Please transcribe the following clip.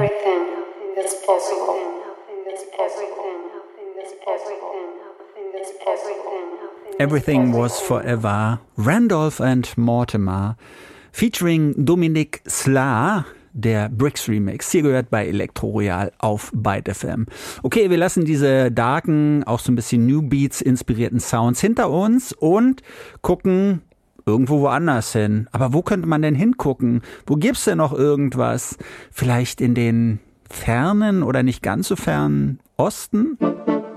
Everything is possible. Everything Was Forever, Randolph and Mortimer, featuring Dominique Sla, der Bricks Remix. Hier gehört bei Elektro Royal auf Byte FM. Okay, wir lassen diese darken, auch so ein bisschen New Beats inspirierten Sounds hinter uns und gucken irgendwo woanders hin. Aber wo könnte man denn hingucken? Wo gibt's denn noch irgendwas? Vielleicht in den fernen oder nicht ganz so fernen Osten?